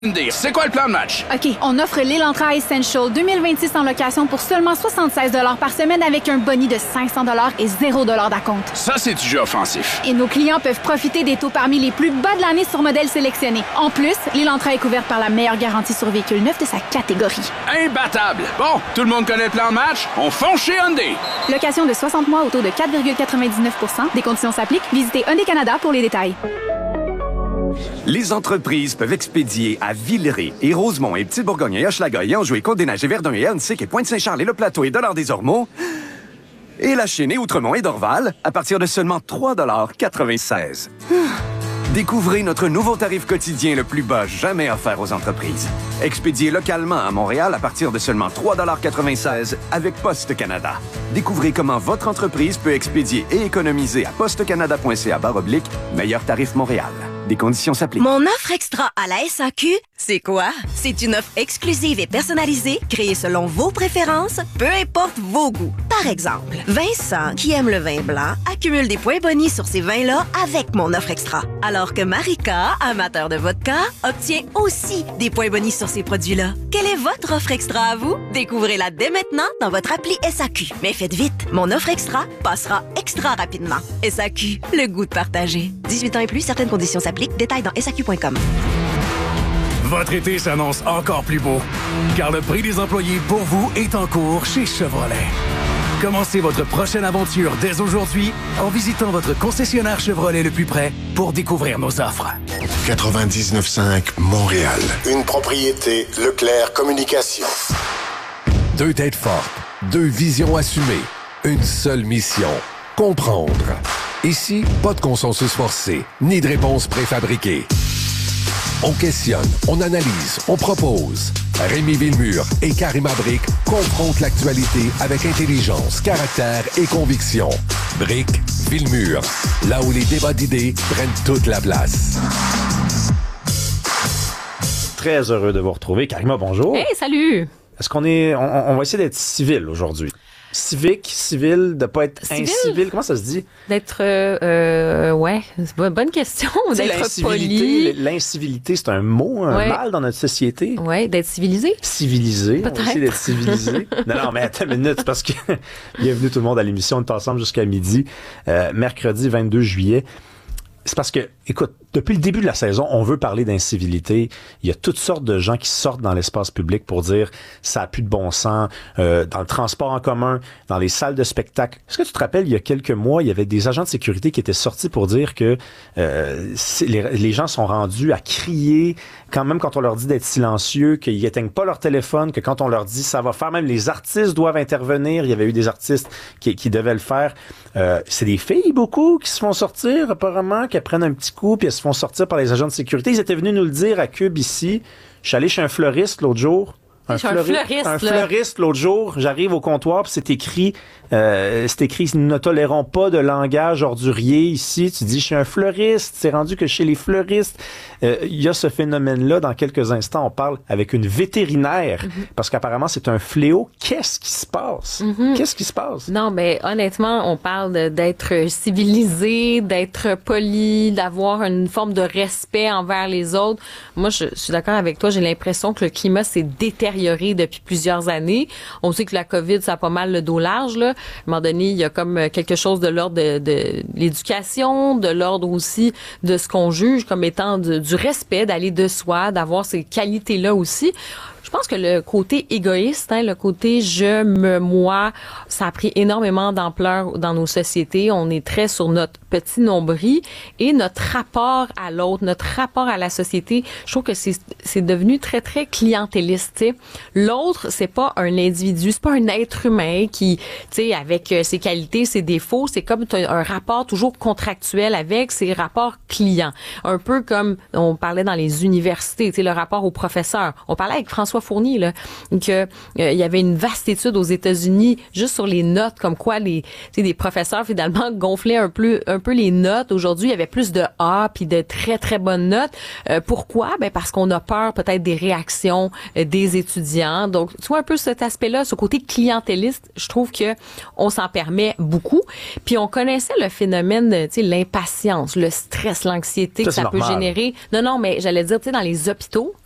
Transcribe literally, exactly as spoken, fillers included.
C'est quoi le plan de match? OK, on offre l'Elantra Essential deux mille vingt-six en location pour seulement soixante-seize dollars par semaine avec un boni de cinq cents dollars et zéro dollars d'acompte. Ça, c'est du jeu offensif. Et nos clients peuvent profiter des taux parmi les plus bas de l'année sur modèles sélectionnés. En plus, l'Elantra est couverte par la meilleure garantie sur véhicule neuf de sa catégorie. Imbattable! Bon, tout le monde connaît le plan de match? On fonce chez Hyundai! Location de soixante mois au taux de quatre virgule quatre-vingt-dix-neuf pour cent. Des conditions s'appliquent. Visitez Hyundai Canada pour les détails. Les entreprises peuvent expédier à Villeray et Rosemont et Petite-Bourgogne et Hochelaga et Anjou et Côte-des-Neiges et Verdun et Ahuntsic et Pointe-Saint-Charles et Le Plateau et Dollard-des-Ormeaux et La Chine et Outremont et Dorval à partir de seulement trois dollars quatre-vingt-seize. Découvrez notre nouveau tarif quotidien le plus bas jamais offert aux entreprises. Expédié localement à Montréal à partir de seulement trois dollars quatre-vingt-seize avec Poste Canada. Découvrez comment votre entreprise peut expédier et économiser à postecanada.ca barre oblique meilleur tarif Montréal. Des conditions s'appliquent. Mon offre extra à la S A Q, c'est quoi? C'est une offre exclusive et personnalisée, créée selon vos préférences, peu importe vos goûts. Par exemple, Vincent, qui aime le vin blanc, accumule des points bonis sur ces vins-là avec mon offre extra. Alors que Marika, amateur de vodka, obtient aussi des points bonis sur ces produits-là. Quelle est votre offre extra à vous? Découvrez-la dès maintenant dans votre appli S A Q. Mais faites vite, mon offre extra passera extra rapidement. S A Q, le goût de partager. dix-huit ans et plus, certaines conditions s'appliquent. Détails dans S A Q point com. Votre été s'annonce encore plus beau, car le prix des employés pour vous est en cours chez Chevrolet. Commencez votre prochaine aventure dès aujourd'hui en visitant votre concessionnaire Chevrolet le plus près pour découvrir nos offres. quatre-vingt-dix-neuf cinq Montréal. Une propriété Leclerc Communication. Deux têtes fortes, deux visions assumées, une seule mission, comprendre. Ici, pas de consensus forcé, ni de réponse préfabriquée. On questionne, on analyse, on propose. Rémi Villemur et Karima Brick confrontent l'actualité avec intelligence, caractère et conviction. Brick, Villemur, là où les débats d'idées prennent toute la place. Très heureux de vous retrouver. Karima, bonjour. Hey, salut! Est-ce qu'on est... On, on va essayer d'être civil aujourd'hui. Civique, civil, de pas être Civil? incivil, comment ça se dit? D'être, euh, euh, ouais, c'est une bonne question. T'sais, d'être poli. L'incivilité, c'est un mot, un ouais. mal dans notre société. Ouais, d'être civilisé. Civilisé, peut-être. On va essayer d'être civilisé. non, non, mais attends une minute, parce que bienvenue tout le monde à l'émission, on est ensemble jusqu'à midi, euh, mercredi vingt-deux juillet. C'est parce que, écoute, depuis le début de la saison, on veut parler d'incivilité. Il y a toutes sortes de gens qui sortent dans l'espace public pour dire ça a plus de bon sens, euh, dans le transport en commun, dans les salles de spectacle. Est-ce que tu te rappelles, il y a quelques mois, il y avait des agents de sécurité qui étaient sortis pour dire que euh, les, les gens sont rendus à crier, quand même quand on leur dit d'être silencieux, qu'ils éteignent pas leur téléphone, que quand on leur dit ça va faire, même les artistes doivent intervenir. Il y avait eu des artistes qui, qui devaient le faire. Euh, c'est des filles, beaucoup, qui se font sortir, apparemment, qui prennent un petit coup, puis elles se font sortir par les agents de sécurité. Ils étaient venus nous le dire à Cube ici. Je suis allé chez un fleuriste l'autre jour. Un, fleuri- un fleuriste, un fleuriste l'autre jour. J'arrive au comptoir, puis c'est écrit, euh, c'est écrit, nous ne tolérons pas de langage ordurier ici. Tu dis, je suis un fleuriste. C'est rendu que chez les fleuristes, euh, il y a ce phénomène-là. Dans quelques instants, on parle avec une vétérinaire, mm-hmm. parce qu'apparemment, c'est un fléau. Qu'est-ce qui se passe? Mm-hmm. Qu'est-ce qui se passe? Non, mais honnêtement, on parle de, d'être civilisé, d'être poli, d'avoir une forme de respect envers les autres. Moi, je, je suis d'accord avec toi. J'ai l'impression que le climat s'est détérioré depuis plusieurs années. On sait que la COVID, ça a pas mal le dos large, là. À un moment donné, il y a comme quelque chose de l'ordre de, de l'éducation, de l'ordre aussi de ce qu'on juge comme étant du, du respect, d'aller de soi, d'avoir ces qualités-là aussi. Je pense que le côté égoïste, hein, le côté je, me, moi, ça a pris énormément d'ampleur dans nos sociétés. On est très sur notre petit nombril et notre rapport à l'autre, notre rapport à la société. Je trouve que c'est, c'est devenu très, très clientéliste. T'sais. L'autre, c'est pas un individu, c'est pas un être humain qui, tu sais, avec ses qualités, ses défauts, c'est comme un rapport toujours contractuel avec ses rapports clients. Un peu comme on parlait dans les universités, tu sais, le rapport aux professeurs. On parlait avec François Fournier, là, que euh, il y avait une vaste étude aux États-Unis juste sur les notes, comme quoi les, tu sais, des professeurs finalement gonflaient un peu, un peu les notes. Aujourd'hui, il y avait plus de A puis de très très bonnes notes. Euh, pourquoi? Ben parce qu'on a peur peut-être des réactions euh, des étudiants. Donc, tu vois un peu cet aspect-là, ce côté clientéliste. Je trouve que on s'en permet beaucoup. Puis on connaissait le phénomène, tu sais, l'impatience, le stress, l'anxiété ça, que ça peut générer. Non, non, mais j'allais dire, tu sais, dans les hôpitaux.